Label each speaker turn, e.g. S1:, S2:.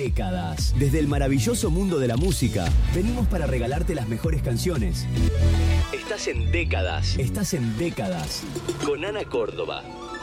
S1: décadas. Desde el maravilloso mundo de la música, venimos para regalarte las mejores canciones. Estás en Décadas. Estás en Décadas. Con Ana Córdoba.